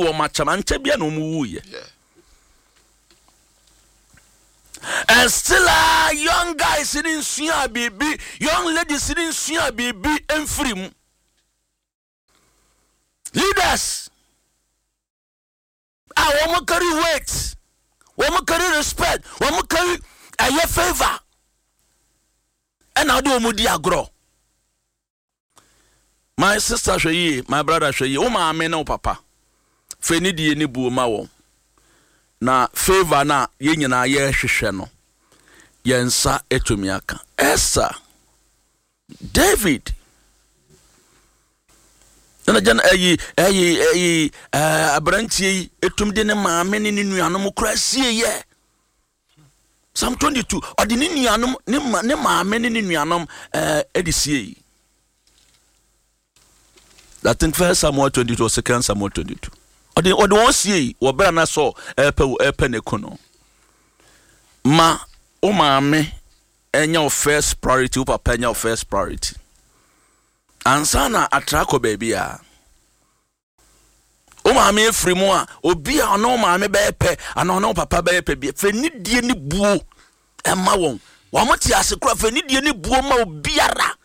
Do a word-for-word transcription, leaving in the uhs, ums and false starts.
wo machama nche bia no mu wuye. And still uh, young guys sitting sua baby, young ladies sitting sua baby and free. Leaders, I want to carry weight, want to carry respect, want to carry a favor, and I do mudi agro. My sister shoye, my brother shoye, o ma ame na papa. Feni di ni bu ma wo. Na favor na ye nyina ye hwehwe no. Yensa etumiaka. Esther, David. Na jan ayi ayi ayi abrantie etum de ne maame ne ne nuanom krasie ye. Psalm twenty-two odi ne nuanom ne ne maame ne ne nuanom eh edisie. I think first Samuel twenty-two or second Samuel twenty-two. Odi odi won sie wo bra na so epe epe ne kono. Ma o maame enya first priority o papa enya first priority. Ansana atrako baby a. O maame efri mu a obi a no maame be epe ana no papa be epe bi fe nidie ni buo ema won. Wa moti ase kura fe nidie ni buo ma obiara.